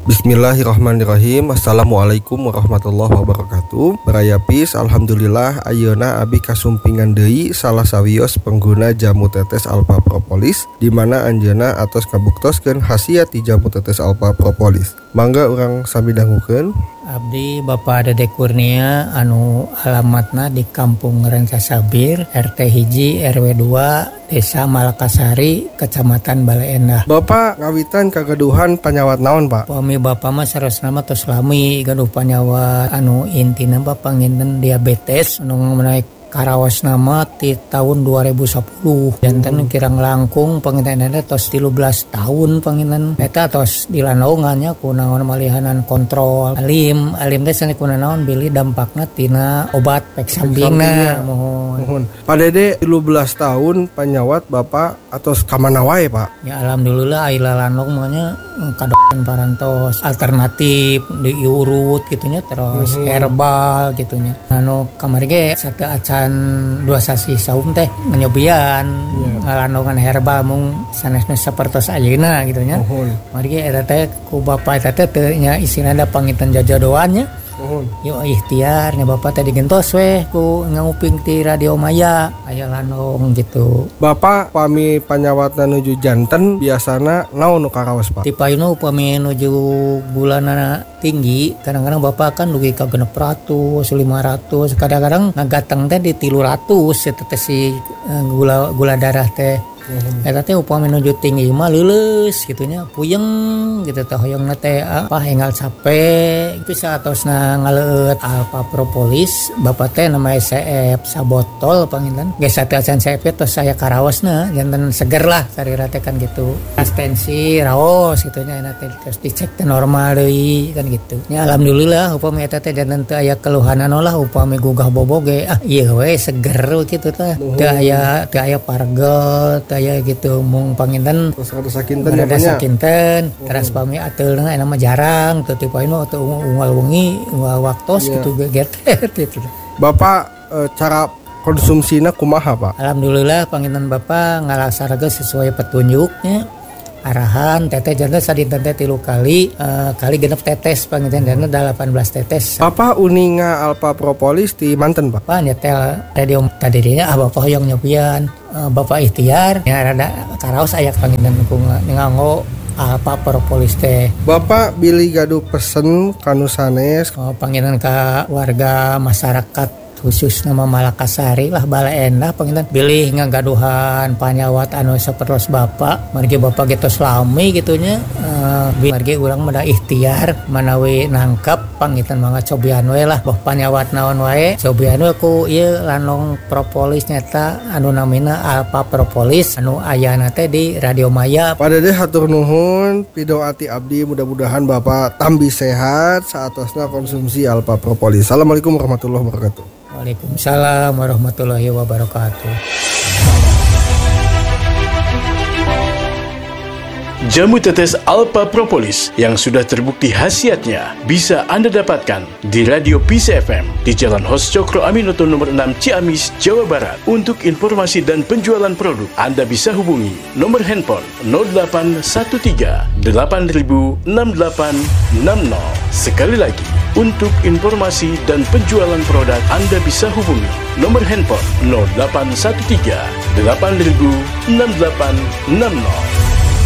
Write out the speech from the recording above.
Bismillahirrahmanirrahim. Assalamualaikum warahmatullahi wabarakatuh. Barayapis, alhamdulillah ayeuna abi kasumpingan deui salah sawios pengguna jamu tetes alpha propolis di mana anjeunna atos kabuktoskeun khasiat ti jamu tetes alpha propolis. Mangga urang sami dangukeun. Abdi Bapak Dede Kurnia anu alamatna di Kampung Rancasabir, RT hiji RW 2, Desa Malakasari, Kecamatan Bale Endah. Bapak ngawitan kagaduhan panyawat naon, Pak? Pami Bapak mah sarosna mah tos lami gaduh panyawat anu intina Bapak nginten diabetes anu menaik karawas nama di tahun 2010 jantan kirang langkung pengintenannya tos 13 tahun penginten eta tos dilanongannya kunaon malihanan kontrol alim teh sani kunaon bili dampakna tina obat pek sampingna mohon. Pak Dede 13 tahun panyawat Bapak atos kamana wae, Pak? Ya alhamdulillah aila lanong manya kadokan parantos alternatif diurut gitunya terus herbal gitunya anu kamari ge sate acan 2 sasi saum teh nyobian ngalanongan herbal mung sanesna sapertos ayeuna gitunya mari ge eta teh ku Bapak eta teh nya isina da pangitan jajadoannya yo ikhtiar nya Bapak teh digentos we ku nguping ti Radio Maya aya lanong gitu. Bapak pami panyawatna nuju janten biasana naon nu karaos, Pak? Ti payuna upami nuju bulanana tinggi kadang-kadang Bapak kan dugi ka 600 500 kadang-kadang ngagateng teh di 300 eta teh si gula darah teh. Eta teh upami nuju tinggi mah leuleus gitunya puyeng gitu teh hoyongna teh hengal capek itu saatosna ngaleut alpha propolis Bapak teh nama CF sabotol panginten geus sateacan CF tos saya karaosna janten seger lah sarira teh kan gitu tensi raos gitunya eta teh terus dicek teh normal deui kan gitu nya alhamdulillah upami eta teh janten teu aya keluhanan lah upami gugah boboge ieu we seger kitu teh teu aya pargel aya gitu mung panginten terus rasa kinten terus pami ateulna eta mah jarang teu tipe anu teu unggal wengi unggal waktos gitu geget gitu. Bapak cara konsumsina kumaha, Pak? Alhamdulillah panginten Bapak ngalaksanakeun sesuai petunjuknya arahan teteh jantan sadinten teh 3 kali genep tetes panginten dana 18 tetes. Bapak uninga alpha propolis di manten, Pak? Pak nyetel radio tadinya Bapak hoyong nyobian Bapak ikhtiar ya rada karaos aya panginten ku nganggo alpha propolis teh. Bapak bilih gaduh pesen kanu sanes panginten ka warga masyarakat khusus nama Malakasari lah Bale Endah panginten bilih ngagaduhan panyawat anu sapertos Bapak margi Bapak getos lami gitunya margi urang mah ikhtiar manawi nangkep panginten mangga cobian we lah boh panyawat naon wae cobian we ku ieu lanong propolis nyata anu namina alpha propolis anu ayana teh di Radio Maya. Pak Dede hatur nuhun pidoati abdi mudah-mudahan Bapak tambi sehat saatosna konsumsi alpha propolis. Assalamualaikum warahmatullahi wabarakatuh. Waalaikumsalam warahmatullahi wabarakatuh. Jamu tetes alpha propolis yang sudah terbukti khasiatnya bisa Anda dapatkan di Radio Peace FM di Jalan Hos Cokro Aminoto nomor 6 Ciamis, Jawa Barat. Untuk informasi dan penjualan produk Anda bisa hubungi nomor handphone 0813 8000 6860. Sekali lagi, untuk informasi dan penjualan produk Anda bisa hubungi nomor handphone 0813 8000 6860.